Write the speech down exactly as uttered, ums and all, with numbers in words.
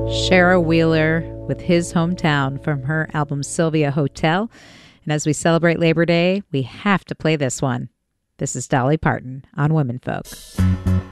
Shara Wheeler with His Hometown from her album Sylvia Hotel. And as we celebrate Labor Day, we have to play this one. This is Dolly Parton on Womenfolk.